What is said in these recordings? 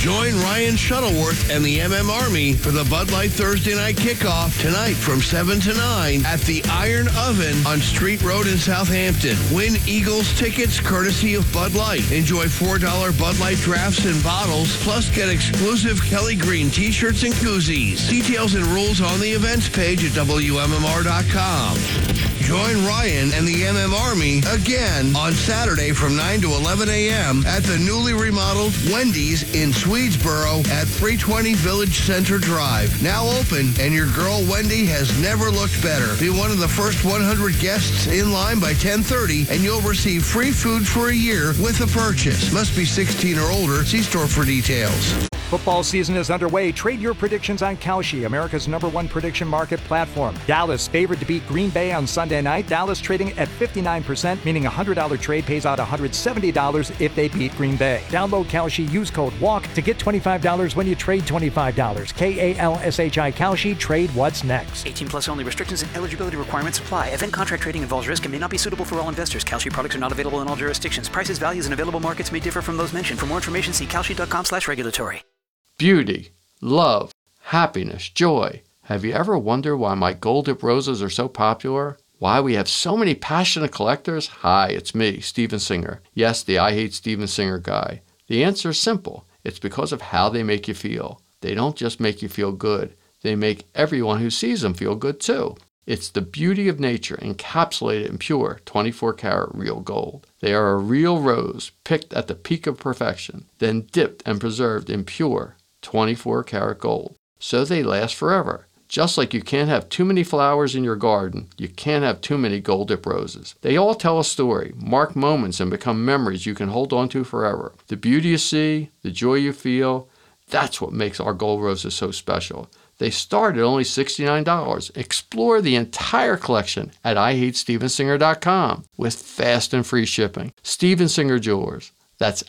Join Ryan Shuttleworth and the MM Army for the Bud Light Thursday night kickoff tonight from 7 to 9 at the Iron Oven on Street Road in Southampton. Win Eagles tickets courtesy of Bud Light. Enjoy $4 Bud Light drafts and bottles, plus get exclusive Kelly Green t-shirts and koozies. Details and rules on the events page at WMMR.com. Join Ryan and the MM Army again on Saturday from 9 to 11 a.m. at the newly remodeled Wendy's in Swedesboro at 320 Village Center Drive. Now open, and your girl Wendy has never looked better. Be one of the first 100 guests in line by 10:30, and you'll receive free food for a year with a purchase. Must be 16 or older. See store for details. Football season is underway. Trade your predictions on Kalshi, America's #1 prediction market platform. Dallas favored to beat Green Bay on Sunday night. Dallas trading at 59%, meaning a $100 trade pays out $170 if they beat Green Bay. Download Kalshi, use code WALK to get $25 when you trade $25. KALSHI Kalshi, trade what's next. 18 plus only. Restrictions and eligibility requirements apply. Event contract trading involves risk and may not be suitable for all investors. Kalshi products are not available in all jurisdictions. Prices, values, and available markets may differ from those mentioned. For more information, see kalshi.com/regulatory. Beauty, love, happiness, joy. Have you ever wondered why my gold dip roses are so popular? Why we have so many passionate collectors? Hi, it's me, Steven Singer. Yes, the I Hate Steven Singer guy. The answer is simple. It's because of how they make you feel. They don't just make you feel good. They make everyone who sees them feel good too. It's the beauty of nature encapsulated in pure 24-karat real gold. They are a real rose picked at the peak of perfection, then dipped and preserved in pure 24-karat gold. So they last forever. Just like you can't have too many flowers in your garden, you can't have too many gold dip roses. They all tell a story, mark moments, and become memories you can hold on to forever. The beauty you see, the joy you feel, that's what makes our gold roses so special. They start at only $69. Explore the entire collection at IHateStevenSinger.com with fast and free shipping. Steven Singer Jewelers. That's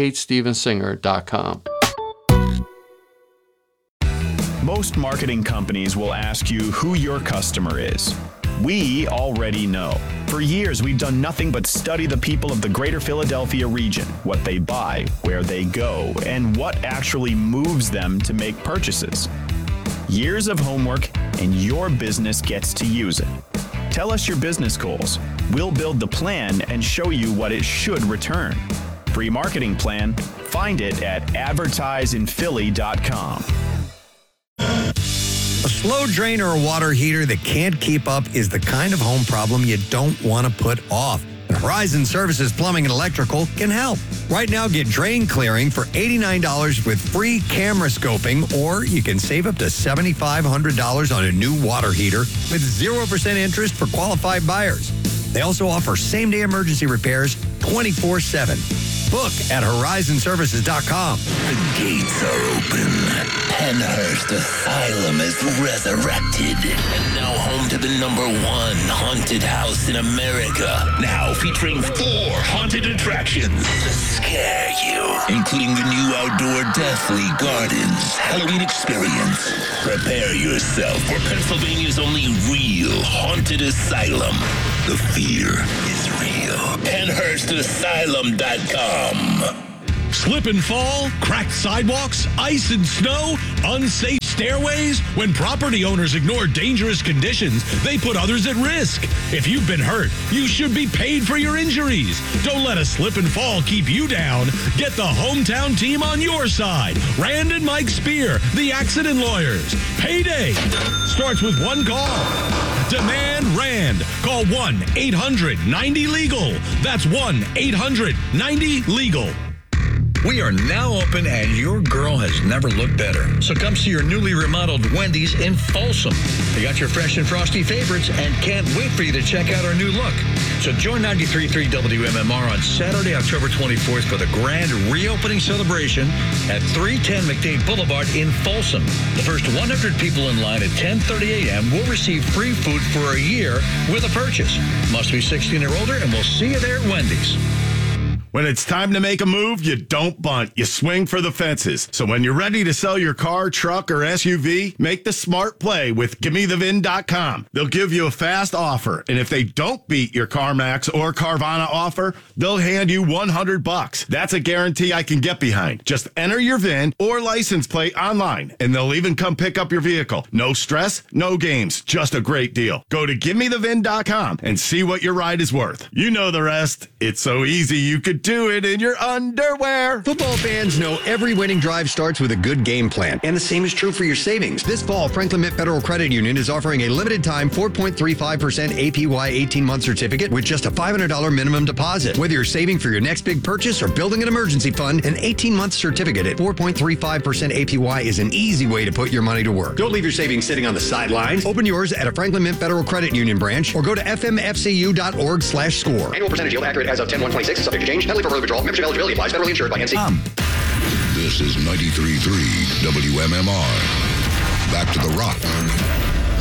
IHateStevenSinger.com. Most marketing companies will ask you who your customer is. We already know. For years, we've done nothing but study the people of the greater Philadelphia region, what they buy, where they go, and what actually moves them to make purchases. Years of homework, and your business gets to use it. Tell us your business goals. We'll build the plan and show you what it should return. Free marketing plan. Find it at advertiseinphilly.com. A slow drain or a water heater that can't keep up is the kind of home problem you don't want to put off. And Horizon Services Plumbing and Electrical can help. Right now, get drain clearing for $89 with free camera scoping, or you can save up to $7,500 on a new water heater with 0% interest for qualified buyers. They also offer same-day emergency repairs 24/7. Book at horizonservices.com. The gates are open. Penhurst Asylum is resurrected and now home to the #1 haunted house in America. Now featuring 4 haunted attractions to scare you, including the new outdoor Deathly Gardens Halloween experience. Prepare yourself for Pennsylvania's only real haunted asylum. The fear is real. PenhurstAsylum.com. Slip and fall, cracked sidewalks, ice and snow, unsafe stairways. When property owners ignore dangerous conditions, they put others at risk. If you've been hurt, you should be paid for your injuries. Don't let a slip and fall keep you down. Get the hometown team on your side. Rand and Mike Spear, the accident lawyers. Payday starts with one call. Demand Rand. Call 1-800-90-LEGAL. That's 1-800-90-LEGAL. We are now open and your girl has never looked better. So come see your newly remodeled Wendy's in Folsom. They got your fresh and frosty favorites and can't wait for you to check out our new look. So join 93.3 WMMR on Saturday, October 24th for the grand reopening celebration at 310 McDade Boulevard in Folsom. The first 100 people in line at 10:30 a.m. will receive free food for a year with a purchase. Must be 16 or older, and we'll see you there at Wendy's. When it's time to make a move, you don't bunt. You swing for the fences. So when you're ready to sell your car, truck, or SUV, make the smart play with GimmeTheVin.com. They'll give you a fast offer, and if they don't beat your CarMax or Carvana offer, they'll hand you $100. That's a guarantee I can get behind. Just enter your VIN or license plate online, and they'll even come pick up your vehicle. No stress, no games, just a great deal. Go to GimmeTheVin.com and see what your ride is worth. You know the rest. It's so easy you could do it in your underwear. Football fans know every winning drive starts with a good game plan, and the same is true for your savings. This fall, Franklin Mint Federal Credit Union is offering a limited time 4.35% APY 18-month certificate with just a $500 minimum deposit. Whether you're saving for your next big purchase or building an emergency fund, an 18-month certificate at 4.35% APY is an easy way to put your money to work. Don't leave your savings sitting on the sidelines. Open yours at a Franklin Mint Federal Credit Union branch or go to fmfcu.org/score. Annual percentage yield accurate as of 10/1/26. Subject to change. Penalty for early withdrawal. Membership eligibility applies. Federally insured by NC. This is 93.3 WMMR. Back to the rock.